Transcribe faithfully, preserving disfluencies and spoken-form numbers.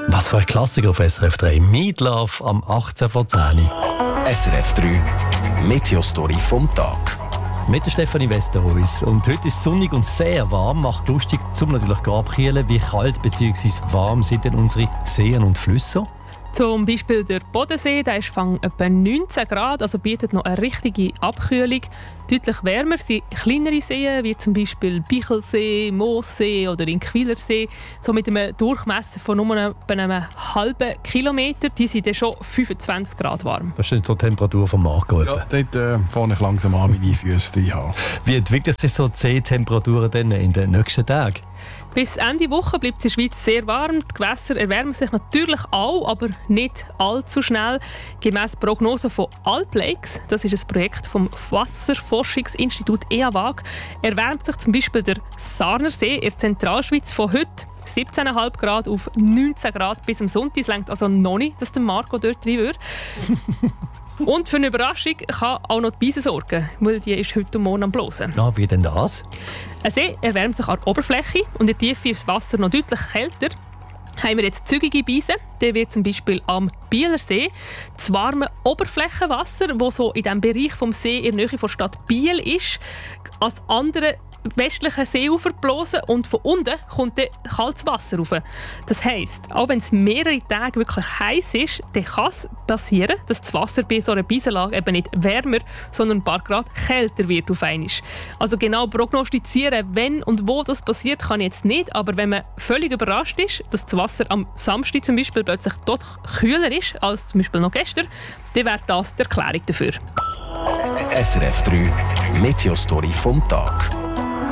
Was für ein Klassiker auf S R F drei. Meat Love am achtzehn vor zehn. S R F drei Meteostory vom Tag. Mit der Stefanie Westerhuis. Und heute ist es sonnig und sehr warm. Macht lustig, zum natürlich abkühlen. Wie kalt bzw. warm sind denn unsere Seen und Flüsse? Zum Beispiel der Bodensee, der ist fang etwa neunzehn Grad, also bietet noch eine richtige Abkühlung. Deutlich wärmer sind kleinere Seen, wie zum Beispiel Bichelsee, Moossee oder Inquilersee, so mit einem Durchmesser von nur etwa einem halben Kilometer. Die sind dann schon fünfundzwanzig Grad warm. Das ist so die Temperatur vom Marco. Ja, dort äh, fange ich langsam an, meine Füße zu haben. Wie entwickeln sich so die Seetemperaturen denn in den nächsten Tagen? Bis Ende Woche bleibt es in der Schweiz sehr warm. Die Gewässer erwärmen sich natürlich auch, aber nicht allzu schnell. Gemäss Prognosen von Alplakes, das ist ein Projekt vom Wasserforschungsinstitut E A W A G, erwärmt sich zum Beispiel der Sarnersee in der Zentralschweiz von heute siebzehn Komma fünf Grad auf neunzehn Grad bis am Sonntag. Es reicht also noch nicht, dass der Marco dort rein würde. Und für eine Überraschung kann auch noch die Beise sorgen, weil die ist heute und morgen am Blosen. Na, wie denn das? Ein See erwärmt sich an der Oberfläche und in der Tiefe ist das Wasser noch deutlich kälter. Haben wir jetzt zügige Beise, der wird zum Beispiel am Bielersee das warme Oberflächenwasser, das so in dem Bereich vom See in der Nähe der Stadt Biel ist, als andere westlichen Seeufer blosen und von unten kommt dann kaltes Wasser rauf. Das heisst, auch wenn es mehrere Tage wirklich heiß ist, dann kann es passieren, dass das Wasser bei so einer Beisenlage eben nicht wärmer, sondern ein paar Grad kälter wird auf einmal. Also genau prognostizieren, wenn und wo das passiert, kann ich jetzt nicht, aber wenn man völlig überrascht ist, dass das Wasser am Samstag zum Beispiel plötzlich dort kühler ist als zum Beispiel noch gestern, dann wäre das die Erklärung dafür. S R F drei Meteostory vom Tag.